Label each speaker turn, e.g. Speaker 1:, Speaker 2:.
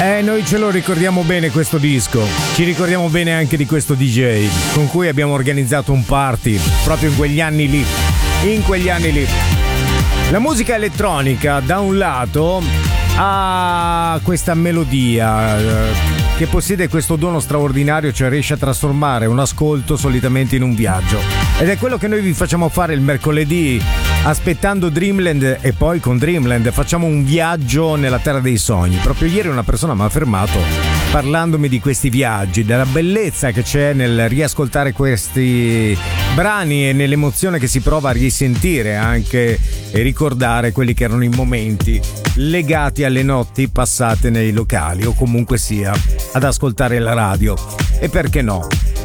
Speaker 1: Noi ce lo ricordiamo bene questo disco, ci ricordiamo bene anche di questo DJ con cui abbiamo organizzato un party proprio in quegli anni lì. La musica elettronica da un lato ha questa melodia che possiede questo dono straordinario, cioè riesce a trasformare un ascolto solitamente in un viaggio, ed è quello che noi vi facciamo fare il mercoledì aspettando Dreamland, e poi con Dreamland facciamo un viaggio nella terra dei sogni. Proprio ieri una persona mi ha fermato parlandomi di questi viaggi, della bellezza che c'è nel riascoltare questi brani e nell'emozione che si prova a risentire anche e ricordare quelli che erano i momenti legati alle notti passate nei locali o comunque sia ad ascoltare la radio. E perché no?